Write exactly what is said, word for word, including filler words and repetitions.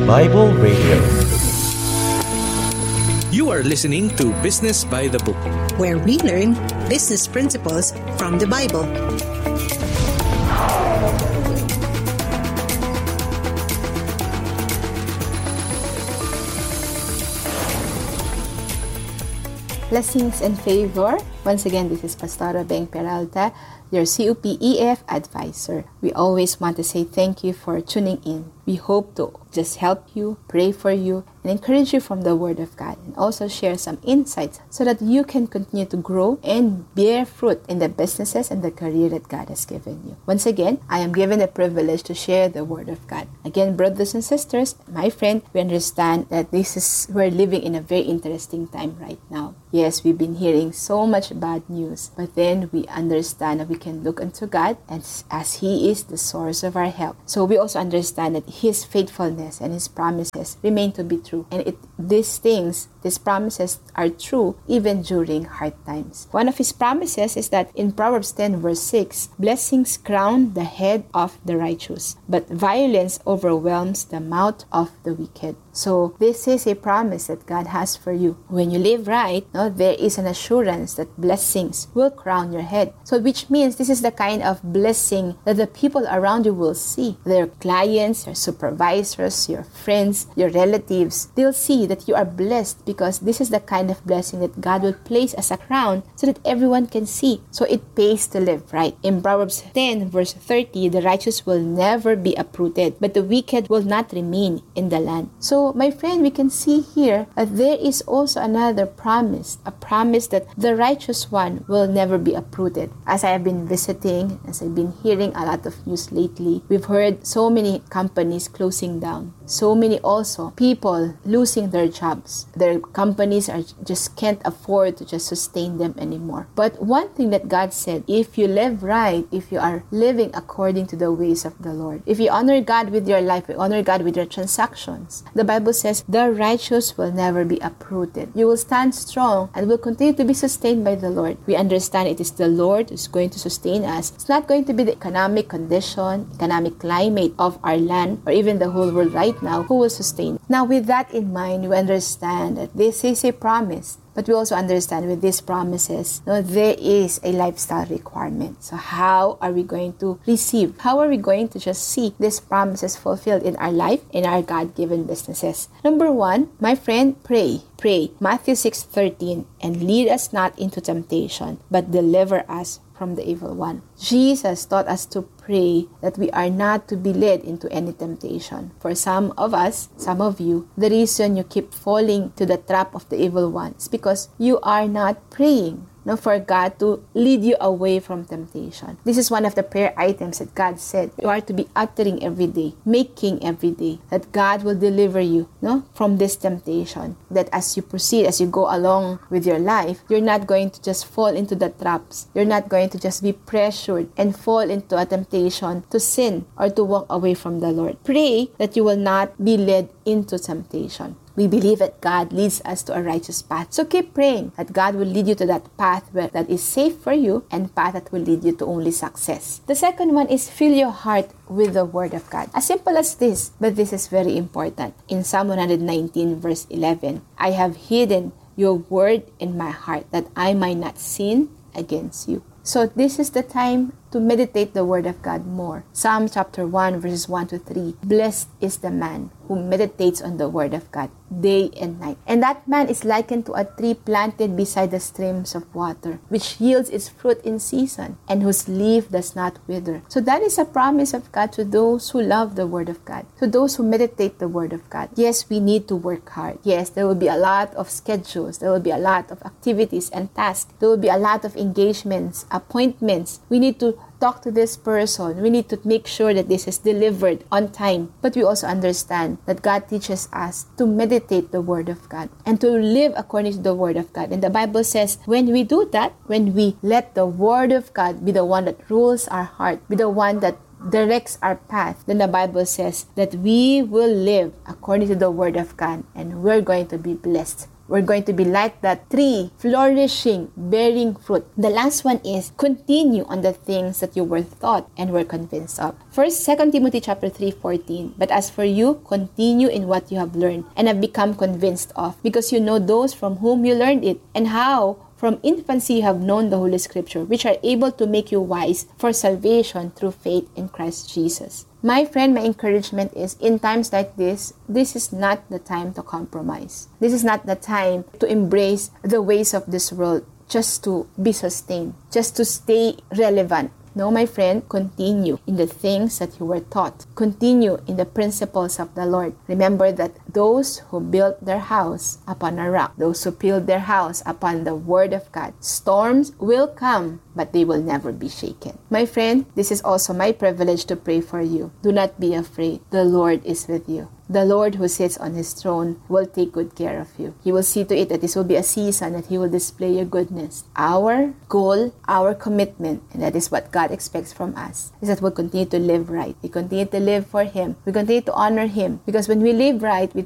Bible Radio. You are listening to Business by the Book, where we learn business principles from the Bible. Blessings and favor. Once again, this is Pastora Beng Peralta, your C O P E F advisor. We always want to say thank you for tuning in. We hope to just help you, pray for you, and encourage you from the Word of God, and also share some insights so that you can continue to grow and bear fruit in the businesses and the career that God has given you. Once again, I am given the privilege to share the Word of God. Again, brothers and sisters, my friend, we understand that this is we're living in a very interesting time right now. Yes, we've been hearing so much bad news, but then we understand that we can look unto God as, as He is the source of our help. So we also understand that His faithfulness and His promises remain to be true. And it, these things, these promises are true even during hard times. One of His promises is that in Proverbs ten verse six, blessings crown the head of the righteous, but violence overwhelms the mouth of the wicked. So this is a promise that God has for you. When you live right, no, there is an assurance that blessings will crown your head. So which means this is the kind of blessing that the people around you will see. Their clients, your supervisors, your friends, your relatives, they'll see that you are blessed because this is the kind of blessing that God will place as a crown so that everyone can see. So it pays to live right. In Proverbs ten verse thirty, the righteous will never be uprooted, but the wicked will not remain in the land. So my friend, we can see here that there is also another promise, a promise that the righteous one will never be uprooted. As I have been visiting, as I've been hearing a lot of news lately, we've heard so many companies closing down. So many also people losing their jobs. Their companies are just can't afford to just sustain them anymore. But one thing that God said, if you live right, if you are living according to the ways of the Lord, if you honor God with your life, you honor God with your transactions, the Bible says the righteous will never be uprooted. You will stand strong and will continue to be sustained by the Lord. We understand it is the Lord who's going to sustain us. It's not going to be the economic condition, economic climate of our land or even the whole world right now who will sustain. Now with that in mind, we understand that this is a promise. But we also understand with these promises, no, there is a lifestyle requirement. So how are we going to receive? How are we going to just see these promises fulfilled in our life, in our God-given businesses? Number one, my friend, pray. Pray. Matthew six thirteen, and lead us not into temptation, but deliver us from the evil one. Jesus taught us to pray that we are not to be led into any temptation. For some of us, some of you, the reason you keep falling to the trap of the evil one is because you are not praying. No, for God to lead you away from temptation. This is one of the prayer items that God said you are to be uttering every day, making every day, that God will deliver you, no, from this temptation. That as you proceed, as you go along with your life, you're not going to just fall into the traps. You're not going to just be pressured and fall into a temptation to sin or to walk away from the Lord. Pray that you will not be led into temptation. We believe that God leads us to a righteous path. So keep praying that God will lead you to that path where that is safe for you and path that will lead you to only success. The second one is fill your heart with the Word of God. As simple as this, but this is very important. In Psalm one nineteen verse eleven, I have hidden your word in my heart that I might not sin against you. So this is the time to meditate the Word of God more. Psalm chapter one verses one to three. Blessed is the man who meditates on the Word of God day and night. And that man is likened to a tree planted beside the streams of water, which yields its fruit in season, and whose leaf does not wither. So that is a promise of God to those who love the Word of God, to those who meditate the Word of God. Yes, we need to work hard. Yes, there will be a lot of schedules. There will be a lot of activities and tasks. There will be a lot of engagements, appointments. We need to talk to this person. We need to make sure that this is delivered on time. But we also understand that God teaches us to meditate the Word of God and to live according to the Word of God. And the Bible says when we do that, when we let the Word of God be the one that rules our heart, be the one that directs our path, then the Bible says that we will live according to the Word of God and we're going to be blessed We're going to be like that tree, flourishing, bearing fruit. The last one is continue on the things that you were taught and were convinced of. First, Second Timothy chapter three fourteen. But as for you, continue in what you have learned and have become convinced of, because you know those from whom you learned it, and how from infancy you have known the Holy Scripture, which are able to make you wise for salvation through faith in Christ Jesus. My friend, my encouragement is, in times like this, this is not the time to compromise. This is not the time to embrace the ways of this world just to be sustained, just to stay relevant. No, my friend, continue in the things that you were taught. Continue in the principles of the Lord. Remember that those who built their house upon a rock, those who build their house upon the Word of God, storms will come, but they will never be shaken. My friend, this is also my privilege to pray for you. Do not be afraid. The Lord is with you. The Lord who sits on His throne will take good care of you. He will see to it that this will be a season that He will display your goodness. Our goal, our commitment, and that is what God expects from us, is that we'll continue to live right. We continue to live for Him. We continue to honor Him. Because when we live right, we